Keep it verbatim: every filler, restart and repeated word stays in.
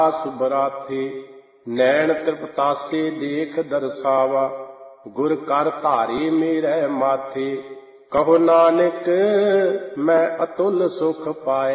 ਆਸ ਬਰਾਥੇ। ਨੈਣ ਤ੍ਰਿਪਤਾਸੇ ਦੇਖ ਦਰਸਾਵਾ, ਗੁਰ ਕਰ ਧਾਰੇ ਮੇਰੇ ਮਾਥੇ। ਕਹੋ ਨਾਨਕ ਮੈਂ ਅਤੁਲ ਸੁਖ ਪਾਇਆ।